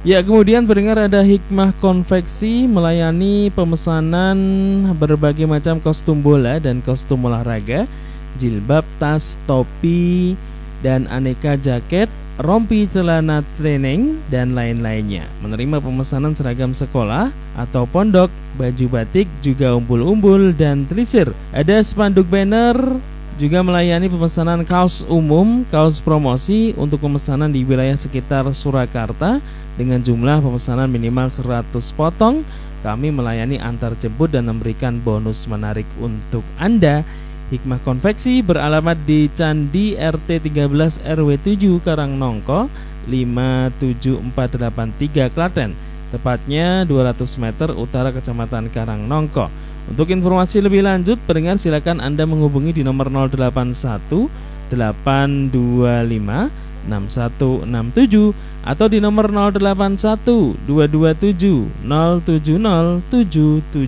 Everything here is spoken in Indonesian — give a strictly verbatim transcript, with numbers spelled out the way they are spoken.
Ya, kemudian pendengar ada Hikmah Konveksi melayani pemesanan berbagai macam kostum bola dan kostum olahraga, jilbab, tas, topi, dan aneka jaket, rompi, celana training, dan lain-lainnya. Menerima pemesanan seragam sekolah atau pondok, baju batik, juga umbul-umbul dan telisir. Ada spanduk banner, juga melayani pemesanan kaos umum, kaos promosi untuk pemesanan di wilayah sekitar Surakarta dengan jumlah pemesanan minimal seratus potong. Kami melayani antar jemput dan memberikan bonus menarik untuk Anda. Hikmah Konveksi beralamat di Candi R T tiga belas R W tujuh Karangnongko lima tujuh empat delapan tiga Klaten, tepatnya dua ratus meter utara Kecamatan Karangnongko. Untuk informasi lebih lanjut, pendengar silakan Anda menghubungi di nomor nol delapan satu delapan dua lima enam satu enam tujuh atau di nomor nol delapan satu dua dua tujuh nol tujuh nol tujuh tujuh.